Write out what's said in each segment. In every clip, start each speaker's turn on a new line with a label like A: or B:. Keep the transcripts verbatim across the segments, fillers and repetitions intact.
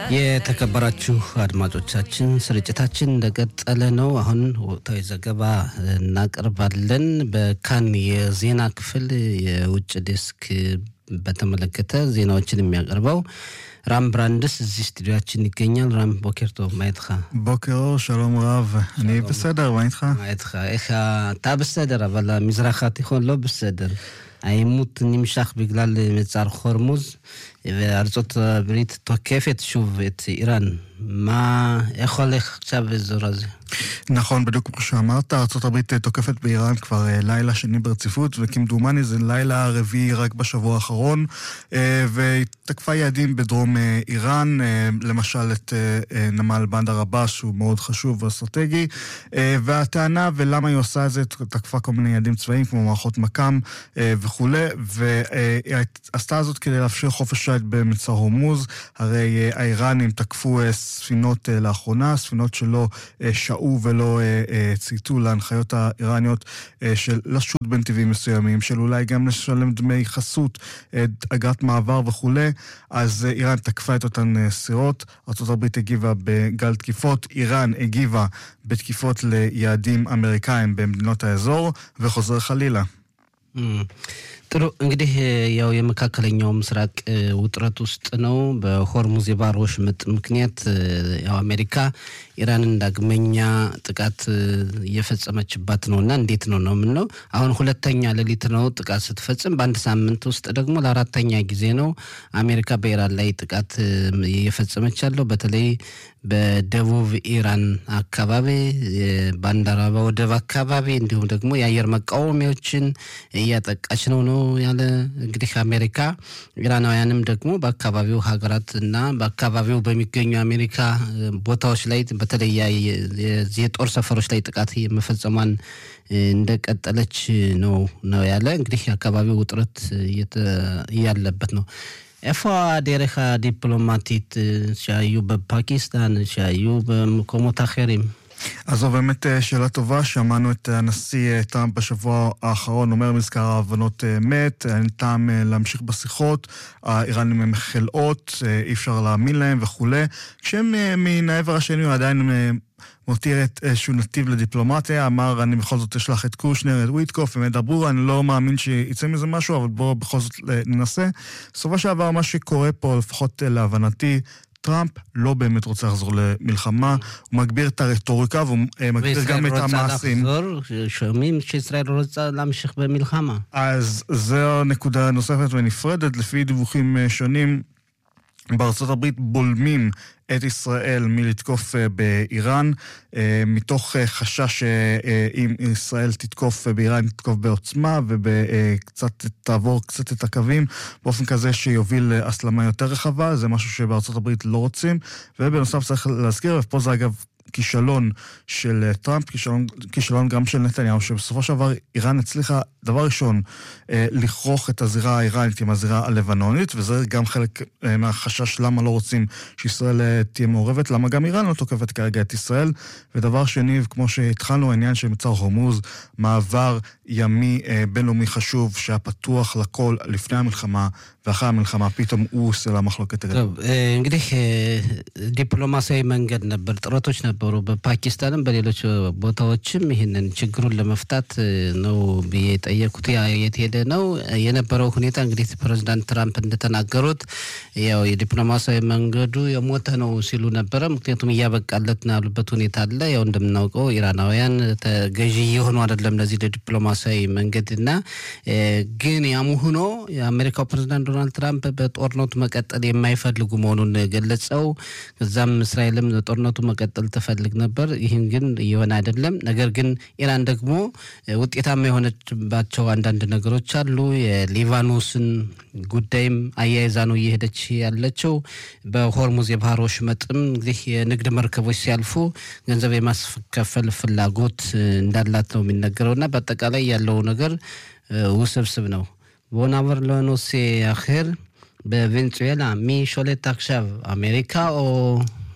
A: የተከበራችሁ አድማጮቻችን ስርጭታችን እንደቀጠለ ነው። አሁን ወቅታዊ ዘገባ እናቀርባለን። በካን የዜና ክፍል የውጭ ዴስክ በተመለከተ ዜናዎችን የሚያቀርበው ራም ብራንድስ እዚህ ስቱዲዮአችን ይገኛል። ራም ቦከርቶ ማይትኻ
B: בוקר אור, שלום רב. אני בסדר, מה איתך?
A: מה איתך? איך אתה בסדר, אבל המזרח התיכון לא בסדר. העימות נמשך בגלל מצר חורמוז, וארצות הברית תוקפת שוב את איראן. מה, איך הולך עכשיו באזור הזה?
B: נכון, בדיוק כמו שאמרת, ארצות הברית תוקפת באיראן כבר לילה שני ברציפות, וכמדומני זה לילה רביעי רק בשבוע האחרון, ותקפה יעדים בדרום איראן, למשל את נמל בנדר עבאס, שהוא מאוד חשוב ואסטרטגי, והטענה ולמה היא עושה את זה, תקפה כל מיני יעדים צבאיים, כמו מערכות מקם וכו', ועשתה זאת כדי לאפשר חופש שייט במצר הורמוז. הרי האיראנים תקפו ספינות לאחרונה, ספינות שלא שעו ולא צייתו להנחיות האיראניות של לשוט בנתיבים מסוימים, של אולי גם לשלם דמי חסות, אגרת מעבר וכו'. אז איראן תקפה את אותן סירות, ארצות הברית הגיבה בגל תקיפות, איראן הגיבה בתקיפות ליעדים אמריקאים במדינות האזור, וחוזר חלילה.
A: ጥሩ እንግዲህ ያው የመካከለኛው ምስራቅ ውጥረት ውስጥ ነው። በሆርሙዝ የባህር ወሽመጥ ምክንያት ያው አሜሪካ ኢራንን ዳግመኛ ጥቃት እየፈጸመችባት ነውና እንዴት ነው ነው ምነው አሁን ሁለተኛ ሌሊት ነው ጥቃት ስትፈጽም በአንድ ሳምንት ውስጥ ደግሞ ለአራተኛ ጊዜ ነው አሜሪካ በኢራን ላይ ጥቃት እየፈጸመች ያለው በተለይ በደቡብ ኢራን አካባቢ ባንዳር ወደብ አካባቢ እንዲሁም ደግሞ የአየር መቃወሚያዎችን እያጠቃች ነው ነው ያለ እንግዲህ አሜሪካ ኢራናውያንም ደግሞ በአካባቢው ሀገራትና በአካባቢው በሚገኙ አሜሪካ ቦታዎች ላይ በተለይ የጦር ሰፈሮች ላይ ጥቃት የመፈጸሟን እንደቀጠለች ነው ነው ያለ እንግዲህ አካባቢው ውጥረት ያለበት ነው። איפה הדרך הדיפלומטית שהיו בפקיסטן, שהיו במקומות אחרים?
B: אז זו באמת שאלה טובה. שמענו את הנשיא טראמפ בשבוע האחרון אומר מזכר ההבנות מת, אין טעם להמשיך בשיחות, האיראנים הם חלאות, אי אפשר להאמין להם וכו'. כשהם מן העבר השני עדיין מותיר את איזשהו נתיב לדיפלומטיה, אמר אני בכל זאת אשלח את קושנר, את וויטקוף, הם ידברו, אני לא מאמין שיצא מזה משהו, אבל בואו בכל זאת ננסה. בסופו שעבר מה שקורה פה, לפחות להבנתי, טראמפ לא באמת רוצה לחזור למלחמה, הוא מגביר את הרטוריקה, והוא מגביר גם את המעשים.
A: וישראל רוצה לחזור, שומעים שישראל רוצה להמשיך במלחמה.
B: אז זו נקודה נוספת ונפרדת, לפי דיווחים שונים, בארצות הברית בולמים את ישראל מלתקוף באיראן, מתוך חשש שאם ישראל תתקוף באיראן, תתקוף בעוצמה, וקצת תעבור קצת את הקווים, באופן כזה שיוביל להסלמה יותר רחבה, זה משהו שבארצות הברית לא רוצים, ובנוסף צריך להזכיר, ופה זה אגב כישלון של טראמפ, כישלון, כישלון גם של נתניהו, שבסופו של דבר איראן הצליחה, דבר ראשון, לכרוך את הזירה האיראנית עם הזירה הלבנונית, וזה גם חלק מהחשש למה לא רוצים שישראל תהיה מעורבת, למה גם איראן לא תוקפת כרגע את ישראל, ודבר שני, כמו שהתחלנו, העניין של מצר הורמוז, מעבר ימי בינלאומי חשוב, שהפתוח לכל לפני המלחמה, ואחרי המלחמה פתאום הוא עושה למחלוקת הגדול.
A: טוב, እንግዲህ ዲፕሎማሲያዊ መንገድ ነበር ጥረቶች ነበሩ በፓኪስታንም በሌሎች ቦታዎችም ይሄንን ችግሩን ለመፍታት ነው በየጠየቁት የሄደ ነው የነበረው ሁኔታ እንግዲህ ፕሬዝዳንት ትራምፕ እንደተናገሩት ያው የዲፕሎማሲያዊ መንገዱ የሞተ ነው ሲሉ ነበር ምክንያቱም ያበቃለት ነው ያሉበት ሁኔታ አለ ያው እንደምናውቀው ኢራናውያን ተገዢ የሆኑ አይደለም ለዚህ ዲፕሎማሲያዊ መንገድና ግን ያሙ ሆኖ የአሜሪካው ፕሬዝዳንት ዶናልድ ትራምፕ በጦርነቱ መቀጠል የማይፈልጉ መሆኑን ገለጸው ከዛም እስራኤልም ጦርነቱ መቀጠል ተፈልግ ነበር ይሄን ግን ይሆን አይደለም ነገር ግን ኢራን ደግሞ ውጤታማ የሆነችባቸው አንዳንድ ነገሮች አሉ የሊባኖስን ጉዳይም አያይዛ ነው እየሄደች ያለችው በሆርሙዝ የባህር ወሽመጥም እንግዲህ የንግድ መርከቦች ሲያልፉ ገንዘብ የማስከፈል ፍላጎት እንዳላት ነው የሚነገረውና በአጠቃላይ ያለው ነገር ውስብስብ ነው ונעבור לנושא אחר, בוונצואלה, מי שולט עכשיו, אמריקה או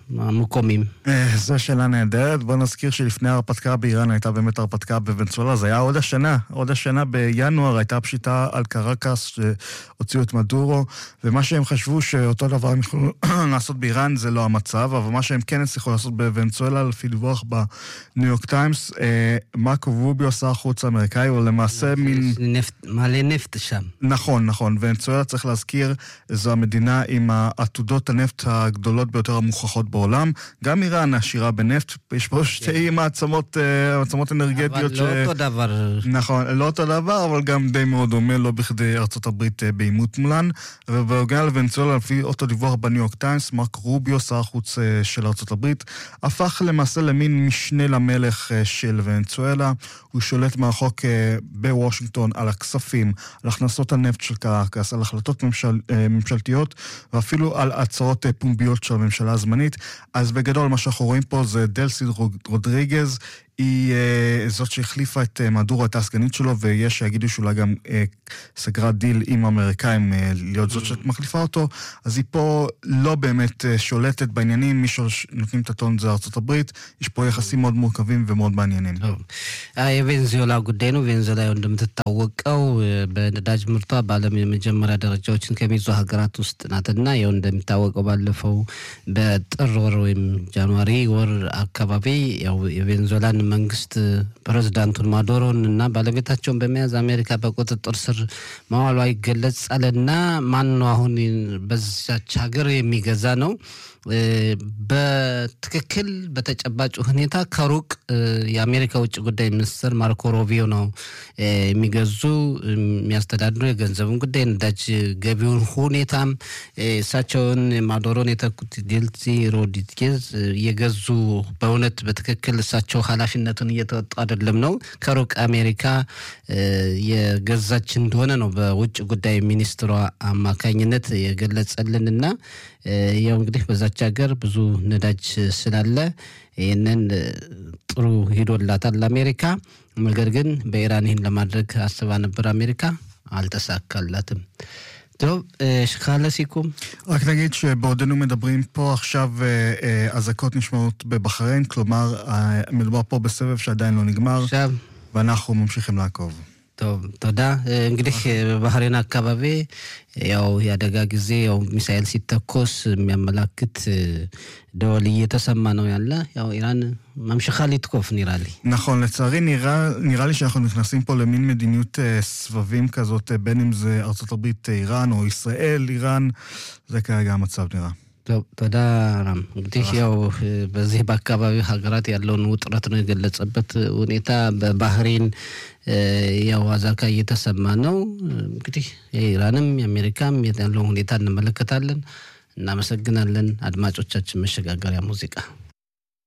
A: המקומים.
B: זו שאלה נהדרת. בוא נזכיר שלפני ההרפתקה באיראן הייתה באמת הרפתקה בוונצואלה, זה היה עוד השנה, עוד השנה בינואר הייתה פשיטה על קרקס שהוציאו את מדורו, ומה שהם חשבו שאותו דבר הם יכולו לעשות באיראן זה לא המצב, אבל מה שהם כן הצליחו לעשות בוונצואלה, לפי דיווח בניו יורק טיימס, מרקו רוביו, שר החוץ האמריקאי, הוא למעשה מין...
A: מעלה נפט שם.
B: נכון, נכון. וונצואלה, צריך להזכיר, זו המדינה עם עתודות הנפט הגדולות ביותר המוכחות בעולם. גם איראן עשירה בנפט, יש פה שתי מעצמות, מעצמות אנרגטיות.
A: אבל לא אותו דבר.
B: נכון, לא אותו דבר, אבל גם די מאוד דומה, לא בכדי ארצות הברית בעימות מולן. ובנוגע לוונצואלה, לפי אותו דיווח בניו יורק טיימס, מרק רוביו, שר החוץ של ארצות הברית, הפך למעשה למין משנה למלך של וונצואלה. הוא שולט מהחוק בוושינגטון על הכספים, על הכנסות הנפט של קרקס, על החלטות ממשל, ממשלתיות, ואפילו על הצעות פומביות של הממשלה הזמנית. אז בגדול מה שאנחנו רואים פה זה דלסי רודריגז, היא uh, זאת שהחליפה את uh, מדורו, את הסגנית שלו, ויש שיגידו שאולי גם uh, סגרה דיל עם האמריקאים uh, להיות זאת שמחליפה אותו, אז היא פה לא באמת uh, שולטת בעניינים, מי שנותנים את הטון זה ארצות הברית, יש פה יחסים מאוד מורכבים ומאוד מעניינים.
A: የቬንዙዌላ ጉዳይ ነው። ቬንዙዌላ እንደምትታወቀው በነዳጅ ምርቷ በዓለም የመጀመሪያ ደረጃዎችን ከሚይዙ ሀገራት ውስጥ ናትና ያው እንደምታወቀው ባለፈው በጥር ወር ወይም ጃንዋሪ ወር አካባቢ ያው የቬንዙዌላን መንግስት ፕሬዝዳንቱን ማዶሮን እና ባለቤታቸውን በመያዝ አሜሪካ በቁጥጥር ስር ማዋሏ ይገለጻልና ማን ነው አሁን በዛች ሀገር የሚገዛ ነው? በትክክል በተጨባጭ ሁኔታ ከሩቅ የአሜሪካ ውጭ ጉዳይ ሚኒስትር ማርኮ ሩቢዮ ነው የሚገዙ የሚያስተዳድሩ የገንዘቡን ጉዳይ ነዳጅ ገቢውን ሁኔታም እሳቸውን ማዶሮን የተኩት ዴልሲ ሮድሪጌዝ የገዙ በእውነት በትክክል እሳቸው ኃላፊነቱን እየተወጡ አይደለም ነው ከሩቅ አሜሪካ የገዛች እንደሆነ ነው በውጭ ጉዳይ ሚኒስትሯ አማካኝነት የገለጸልንና ያው እንግዲህ በዛች ሀገር ብዙ ነዳጅ ስላለ ይሄንን ጥሩ ሂዶላታል ለአሜሪካ ነገር ግን በኢራን ይሄን ለማድረግ አስባ ነበር አሜሪካ አልተሳካላትም טוב, שחל לסיכום.
B: רק נגיד שבעודנו מדברים פה עכשיו אזעקות נשמעות בבחריין, כלומר מדובר פה בסבב שעדיין לא נגמר,
A: עכשיו.
B: ואנחנו ממשיכים לעקוב.
A: טוב, תודה. እንግዲህ በባህሬን አካባቢ ያው ያደጋ ጊዜ ያው ሚሳኤል ሲተኮስ የሚያመላክት ደወል እየተሰማ ነው ያለ ያው ኢራን ממשיכה לתקוף נראה לי.
B: נכון, לצערי נראה, נראה לי שאנחנו נכנסים פה למין מדיניות סבבים כזאת, בין אם זה ארצות הברית איראן או ישראל איראן, זה כרגע המצב נראה.
A: טוב, תודה רם. እንግዲህ ያው በዚህ በአካባቢ ሀገራት ያለውን ውጥረት ነው የገለጸበት ሁኔታ በባህሬን ያው አዛካ እየተሰማ ነው እንግዲህ የኢራንም የአሜሪካም ያለውን ሁኔታ እንመለከታለን እናመሰግናለን አድማጮቻችን መሸጋገሪያ ሙዚቃ